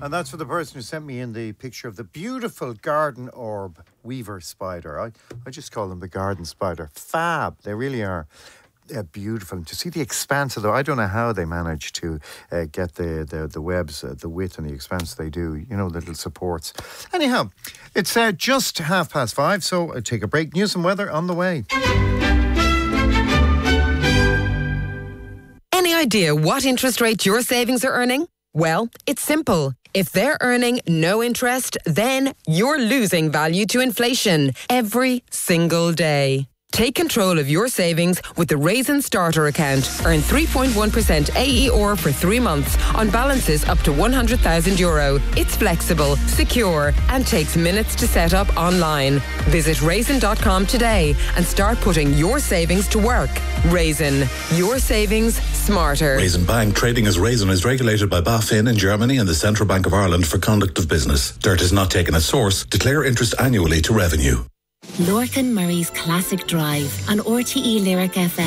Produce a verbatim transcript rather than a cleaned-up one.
And that's for the person who sent me in the picture of the beautiful garden orb weaver spider. I, I just call them the garden spider. Fab. They really are. Uh, beautiful. And to see the expanse of them, I don't know how they manage to uh, get the, the, the webs, uh, the width and the expanse they do, you know, the little supports. Anyhow, it's uh, just half past five, so uh, take a break. News and weather on the way. Any idea what interest rate your savings are earning? Well, it's simple. If they're earning no interest, then you're losing value to inflation every single day. Take control of your savings with the Raisin Starter account. Earn three point one percent A E R for three months on balances up to one hundred thousand euro. It's flexible, secure, and takes minutes to set up online. Visit raisin dot com today and start putting your savings to work. Raisin, your savings smarter. Raisin Bank, trading as Raisin, is regulated by BaFin in Germany and the Central Bank of Ireland for conduct of business. Dirt is not taken as source. Declare interest annually to revenue. Lorcan Murray's Classic Drive on R T E Lyric F M.